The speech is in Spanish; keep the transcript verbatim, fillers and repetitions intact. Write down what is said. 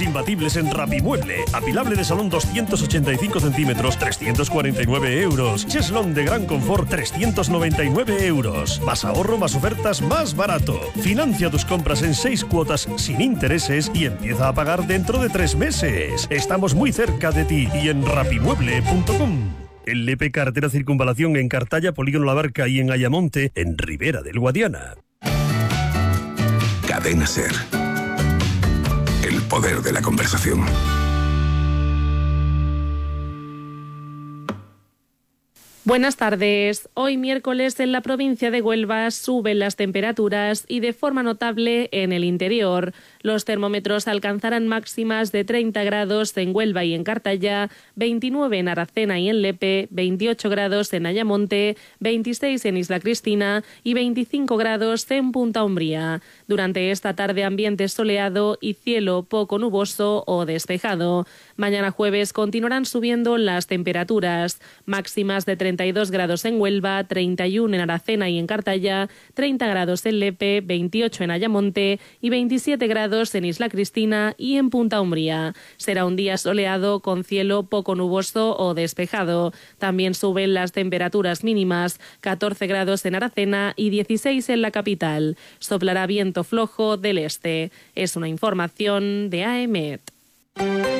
Imbatibles en Rapimueble. Apilable de salón doscientos ochenta y cinco centímetros, trescientos cuarenta y nueve euros. Cheslón de gran confort, trescientos noventa y nueve euros. Más ahorro, más ofertas, más barato. Financia tus compras en seis cuotas sin intereses y empieza a pagar dentro de tres meses. Estamos muy cerca de ti y en rapimueble punto com. L P Carretera Circunvalación en Cartaya, Polígono La Barca y en Ayamonte, en Ribera del Guadiana. Cadena SER. El poder de la conversación. Buenas tardes. Hoy miércoles en la provincia de Huelva suben las temperaturas y de forma notable en el interior. Los termómetros alcanzarán máximas de treinta grados en Huelva y en Cartaya, veintinueve en Aracena y en Lepe, veintiocho grados en Ayamonte, veintiséis en Isla Cristina y veinticinco grados en Punta Umbría. Durante esta tarde ambiente soleado y cielo poco nuboso o despejado. Mañana jueves continuarán subiendo las temperaturas, máximas de treinta y dos grados en Huelva, treinta y uno en Aracena y en Cartaya, treinta grados en Lepe, veintiocho en Ayamonte y veintisiete grados en Isla Cristina y en Punta Umbría. Será un día soleado con cielo poco nuboso o despejado. También suben las temperaturas mínimas, catorce grados en Aracena y dieciséis en la capital. Soplará viento flojo del este. Es una información de A E M E T.